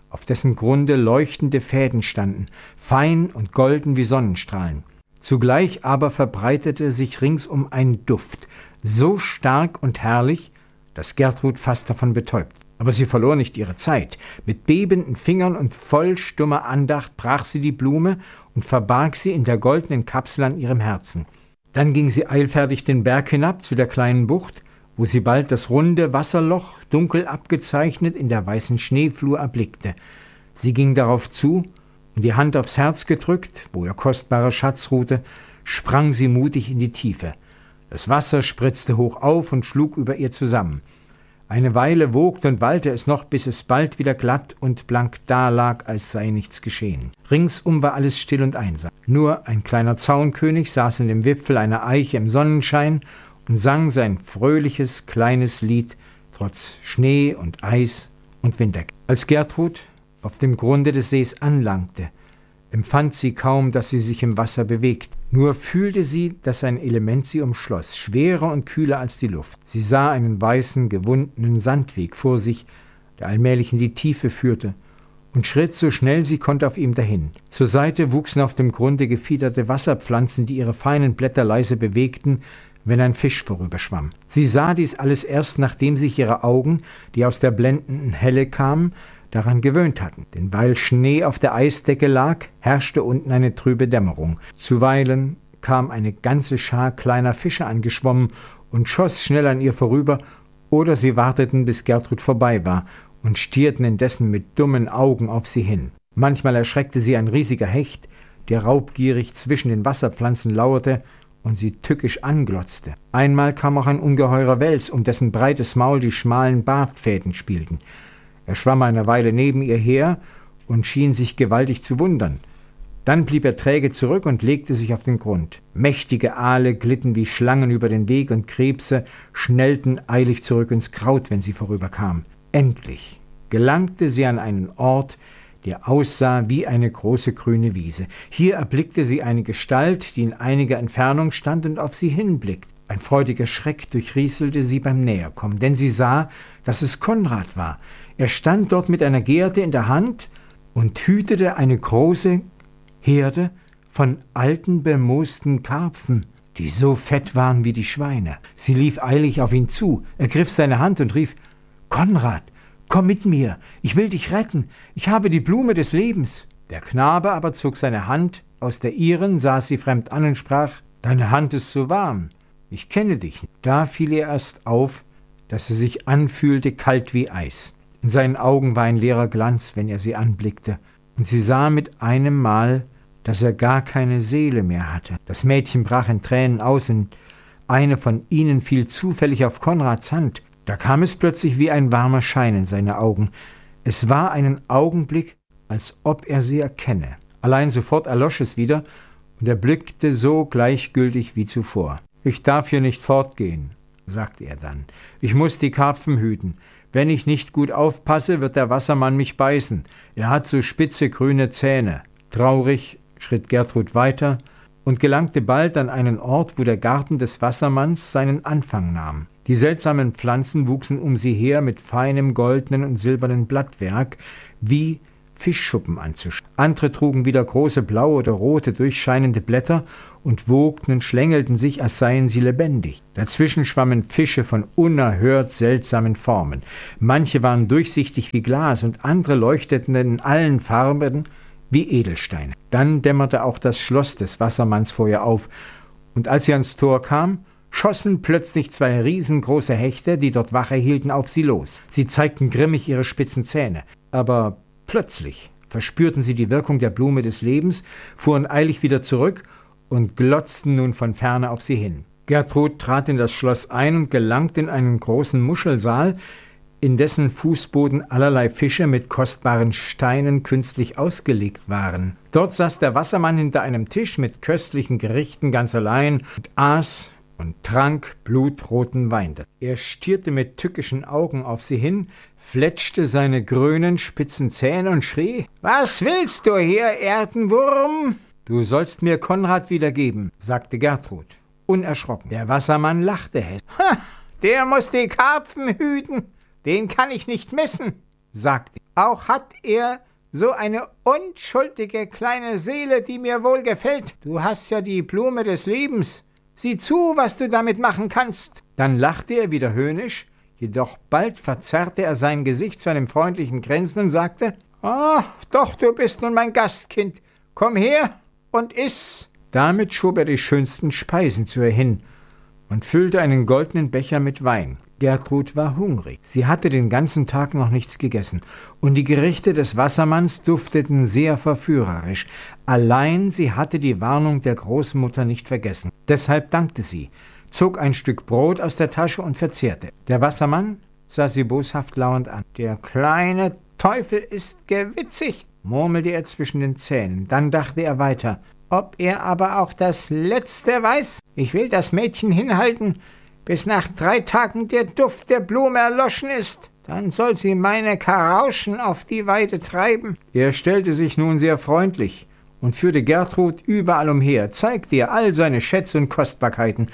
auf dessen Grunde leuchtende Fäden standen, fein und golden wie Sonnenstrahlen. Zugleich aber verbreitete sich ringsum ein Duft, so stark und herrlich, dass Gertrud fast davon betäubt. Aber sie verlor nicht ihre Zeit. Mit bebenden Fingern und voll stummer Andacht brach sie die Blume und verbarg sie in der goldenen Kapsel an ihrem Herzen. Dann ging sie eilfertig den Berg hinab zu der kleinen Bucht, wo sie bald das runde Wasserloch, dunkel abgezeichnet, in der weißen Schneeflur erblickte. Sie ging darauf zu, und die Hand aufs Herz gedrückt, wo ihr kostbarer Schatz ruhte, sprang sie mutig in die Tiefe. Das Wasser spritzte hoch auf und schlug über ihr zusammen. Eine Weile wogte und wallte es noch, bis es bald wieder glatt und blank dalag, als sei nichts geschehen. Ringsum war alles still und einsam. Nur ein kleiner Zaunkönig saß in dem Wipfel einer Eiche im Sonnenschein und sang sein fröhliches, kleines Lied, trotz Schnee und Eis und Winter. Als Gertrud auf dem Grunde des Sees anlangte, empfand sie kaum, dass sie sich im Wasser bewegt. Nur fühlte sie, dass ein Element sie umschloss, schwerer und kühler als die Luft. Sie sah einen weißen, gewundenen Sandweg vor sich, der allmählich in die Tiefe führte, und schritt so schnell sie konnte auf ihm dahin. Zur Seite wuchsen auf dem Grunde gefiederte Wasserpflanzen, die ihre feinen Blätter leise bewegten, wenn ein Fisch vorüberschwamm. Sie sah dies alles erst, nachdem sich ihre Augen, die aus der blendenden Helle kamen, daran gewöhnt hatten. Denn weil Schnee auf der Eisdecke lag, herrschte unten eine trübe Dämmerung. Zuweilen kam eine ganze Schar kleiner Fische angeschwommen und schoss schnell an ihr vorüber, oder sie warteten, bis Gertrud vorbei war, und stierten indessen mit dummen Augen auf sie hin. Manchmal erschreckte sie ein riesiger Hecht, der raubgierig zwischen den Wasserpflanzen lauerte und sie tückisch anglotzte. Einmal kam auch ein ungeheurer Wels, um dessen breites Maul die schmalen Bartfäden spielten. Er schwamm eine Weile neben ihr her und schien sich gewaltig zu wundern. Dann blieb er träge zurück und legte sich auf den Grund. Mächtige Aale glitten wie Schlangen über den Weg und Krebse schnellten eilig zurück ins Kraut, wenn sie vorüberkam. Endlich gelangte sie an einen Ort, der aussah wie eine große grüne Wiese. Hier erblickte sie eine Gestalt, die in einiger Entfernung stand und auf sie hinblickte. Ein freudiger Schreck durchrieselte sie beim Näherkommen, denn sie sah, dass es Konrad war. Er stand dort mit einer Gerte in der Hand und hütete eine große Herde von alten, bemoosten Karpfen, die so fett waren wie die Schweine. Sie lief eilig auf ihn zu, ergriff seine Hand und rief: »Konrad, komm mit mir, ich will dich retten, ich habe die Blume des Lebens.« Der Knabe aber zog seine Hand aus der ihren, sah sie fremd an und sprach: »Deine Hand ist so warm, ich kenne dich nicht.« Da fiel ihr erst auf, dass sie sich anfühlte kalt wie Eis. In seinen Augen war ein leerer Glanz, wenn er sie anblickte, und sie sah mit einem Mal, dass er gar keine Seele mehr hatte. Das Mädchen brach in Tränen aus, und eine von ihnen fiel zufällig auf Konrads Hand. Da kam es plötzlich wie ein warmer Schein in seine Augen. Es war einen Augenblick, als ob er sie erkenne. Allein sofort erlosch es wieder, und er blickte so gleichgültig wie zuvor. »Ich darf hier nicht fortgehen«, sagte er dann. »Ich muß die Karpfen hüten. Wenn ich nicht gut aufpasse, wird der Wassermann mich beißen. Er hat so spitze grüne Zähne.« Traurig schritt Gertrud weiter und gelangte bald an einen Ort, wo der Garten des Wassermanns seinen Anfang nahm. Die seltsamen Pflanzen wuchsen um sie her mit feinem goldenen und silbernen Blattwerk, wie Fischschuppen anzuschauen. Andere trugen wieder große blaue oder rote durchscheinende Blätter und wogten und schlängelten sich, als seien sie lebendig. Dazwischen schwammen Fische von unerhört seltsamen Formen. Manche waren durchsichtig wie Glas und andere leuchteten in allen Farben wie Edelsteine. Dann dämmerte auch das Schloss des Wassermanns vor ihr auf, und als sie ans Tor kam, schossen plötzlich 2 riesengroße Hechte, die dort Wache hielten, auf sie los. Sie zeigten grimmig ihre spitzen Zähne, aber plötzlich verspürten sie die Wirkung der Blume des Lebens, fuhren eilig wieder zurück und glotzten nun von ferne auf sie hin. Gertrud trat in das Schloss ein und gelangte in einen großen Muschelsaal, in dessen Fußboden allerlei Fische mit kostbaren Steinen künstlich ausgelegt waren. Dort saß der Wassermann hinter einem Tisch mit köstlichen Gerichten ganz allein und aß und trank blutroten Wein. Er stierte mit tückischen Augen auf sie hin, fletschte seine grünen, spitzen Zähne und schrie: »Was willst du hier, Erdenwurm?« »Du sollst mir Konrad wiedergeben«, sagte Gertrud, unerschrocken. Der Wassermann lachte hässlich. »Der muss die Karpfen hüten, den kann ich nicht missen«, sagte er. Auch hat er so eine unschuldige kleine Seele, die mir wohl gefällt. Du hast ja die Blume des Lebens. Sieh zu, was du damit machen kannst. Dann lachte er wieder höhnisch, jedoch bald verzerrte er sein Gesicht zu einem freundlichen Grinsen und sagte: Doch, du bist nun mein Gastkind. Komm her und iss. Damit schob er die schönsten Speisen zu ihr hin und füllte einen goldenen Becher mit Wein. Gertrud war hungrig. Sie hatte den ganzen Tag noch nichts gegessen, und die Gerichte des Wassermanns dufteten sehr verführerisch. Allein sie hatte die Warnung der Großmutter nicht vergessen. Deshalb dankte sie, zog ein Stück Brot aus der Tasche und verzehrte. Der Wassermann sah sie boshaft lauernd an. Der kleine Teufel ist gewitzigt, murmelte er zwischen den Zähnen. Dann dachte er weiter: Ob er aber auch das Letzte weiß? Ich will das Mädchen hinhalten, bis nach 3 Tagen der Duft der Blume erloschen ist. Dann soll sie meine Karauschen auf die Weide treiben. Er stellte sich nun sehr freundlich und führte Gertrud überall umher, zeigte ihr all seine Schätze und Kostbarkeiten.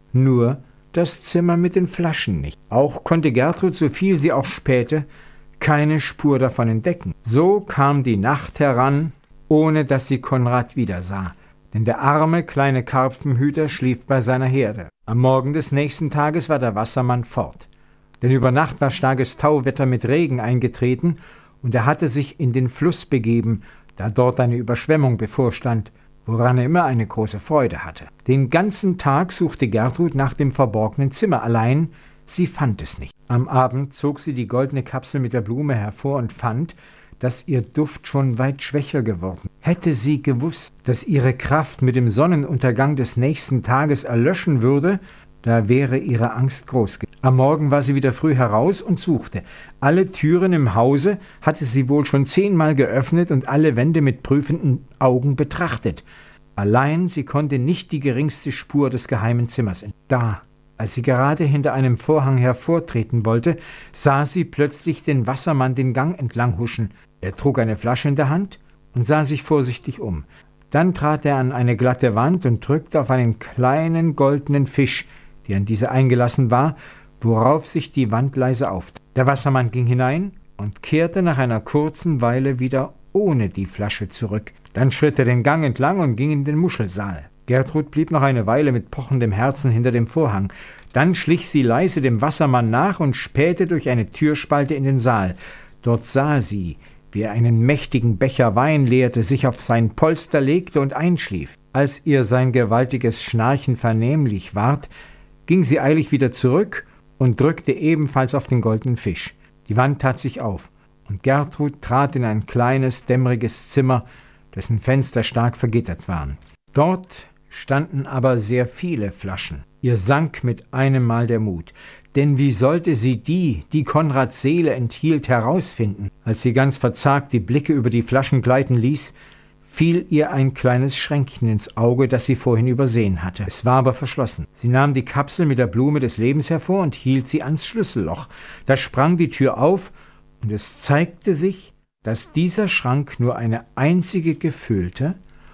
Nur das Zimmer mit den Flaschen nicht. Auch konnte Gertrud, so viel sie auch spähte, keine Spur davon entdecken. So kam die Nacht heran, ohne dass sie Konrad wiedersah. Denn der arme kleine Karpfenhüter schlief bei seiner Herde. Am Morgen des nächsten Tages war der Wassermann fort. Denn über Nacht war starkes Tauwetter mit Regen eingetreten, und er hatte sich in den Fluss begeben, da dort eine Überschwemmung bevorstand, woran er immer eine große Freude hatte. Den ganzen Tag suchte Gertrud nach dem verborgenen Zimmer, allein sie fand es nicht. Am Abend zog sie die goldene Kapsel mit der Blume hervor und fand, dass ihr Duft schon weit schwächer geworden. Hätte sie gewusst, dass ihre Kraft mit dem Sonnenuntergang des nächsten Tages erlöschen würde, da wäre ihre Angst groß gewesen. Am Morgen war sie wieder früh heraus und suchte. Alle Türen im Hause hatte sie wohl schon 10-mal geöffnet und alle Wände mit prüfenden Augen betrachtet. Allein sie konnte nicht die geringste Spur des geheimen Zimmers entdecken. Da, als sie gerade hinter einem Vorhang hervortreten wollte, sah sie plötzlich den Wassermann den Gang entlang huschen. Er trug eine Flasche in der Hand und sah sich vorsichtig um. Dann trat er an eine glatte Wand und drückte auf einen kleinen goldenen Fisch, der an diese eingelassen war, worauf sich die Wand leise auftat. Der Wassermann ging hinein und kehrte nach einer kurzen Weile wieder ohne die Flasche zurück. Dann schritt er den Gang entlang und ging in den Muschelsaal. Gertrud blieb noch eine Weile mit pochendem Herzen hinter dem Vorhang. Dann schlich sie leise dem Wassermann nach und spähte durch eine Türspalte in den Saal. Dort sah sie, wie er einen mächtigen Becher Wein leerte, sich auf sein Polster legte und einschlief. Als ihr sein gewaltiges Schnarchen vernehmlich ward, ging sie eilig wieder zurück und drückte ebenfalls auf den goldenen Fisch. Die Wand tat sich auf, und Gertrud trat in ein kleines, dämmeriges Zimmer, dessen Fenster stark vergittert waren. Dort standen aber sehr viele Flaschen. Ihr sank mit einem Mal der Mut. Denn wie sollte sie die Konrads Seele enthielt, herausfinden? Als sie ganz verzagt die Blicke über die Flaschen gleiten ließ, fiel ihr ein kleines Schränkchen ins Auge, das sie vorhin übersehen hatte. Es war aber verschlossen. Sie nahm die Kapsel mit der Blume des Lebens hervor und hielt sie ans Schlüsselloch. Da sprang die Tür auf, und es zeigte sich, dass dieser Schrank nur eine einzige gefüllte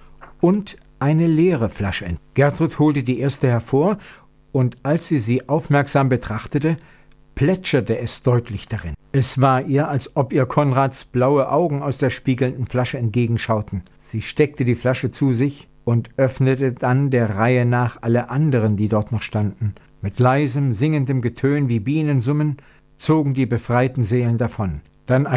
und eine leere Flasche enthielt. Gertrud holte die erste hervor, und als sie aufmerksam betrachtete, plätscherte es deutlich darin. Es war ihr, als ob ihr Konrads blaue Augen aus der spiegelnden Flasche entgegenschauten. Sie steckte die Flasche zu sich und öffnete dann der Reihe nach alle anderen, die dort noch standen. Mit leisem, singendem Getön wie Bienen summen, zogen die befreiten Seelen davon. Dann